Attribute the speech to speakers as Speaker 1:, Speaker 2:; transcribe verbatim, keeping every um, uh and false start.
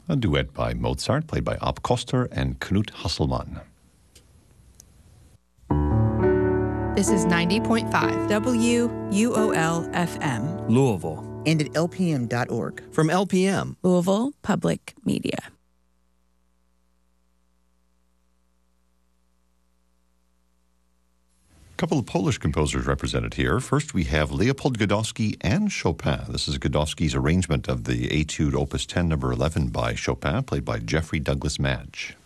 Speaker 1: a duet by Mozart, played by Ab Koster and Knut Hasselmann.
Speaker 2: This is ninety point five W U O L F M.
Speaker 3: Louisville.
Speaker 4: And at L P M dot org.
Speaker 3: From L P M.
Speaker 2: Louisville Public Media.
Speaker 1: A couple of Polish composers represented here. First, we have Leopold Godowsky and Chopin. This is Godowsky's arrangement of the Etude Opus ten, number eleven by Chopin, played by Jeffrey Douglas Madge.